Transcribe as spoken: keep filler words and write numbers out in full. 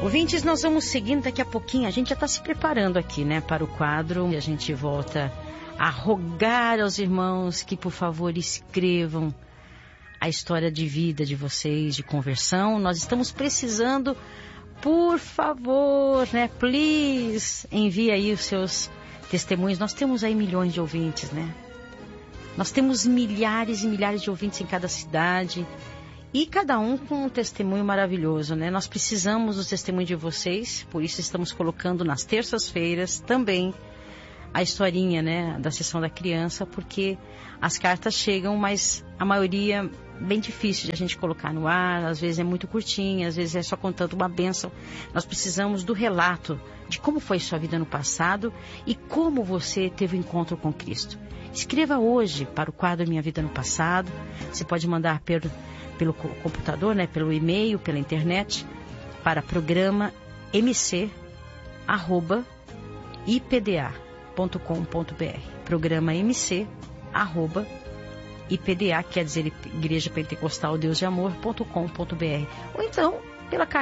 Ouvintes, nós vamos seguindo daqui a pouquinho. A gente já está se preparando aqui, né, para o quadro. E a gente volta a rogar aos irmãos que, por favor, escrevam a história de vida de vocês, de conversão. Nós estamos precisando, por favor, né, please, envie aí os seus testemunhos. Nós temos aí milhões de ouvintes, né? Nós temos milhares e milhares de ouvintes em cada cidade. E cada um com um testemunho maravilhoso, né? Nós precisamos do testemunho de vocês, por isso estamos colocando nas terças-feiras também a historinha, né, da sessão da criança, porque as cartas chegam, mas a maioria bem difícil de a gente colocar no ar, às vezes é muito curtinha, às vezes é só contando uma bênção. Nós precisamos do relato de como foi sua vida no passado e como você teve o encontro com Cristo. Escreva hoje para o quadro Minha Vida no Passado. Você pode mandar pelo, pelo computador, né, pelo e-mail, pela internet, para programa mc arroba ipda ponto com ponto br. Programa mc arroba ipda, quer dizer Igreja Pentecostal Deus de Amor ponto com ponto br. Ou então pela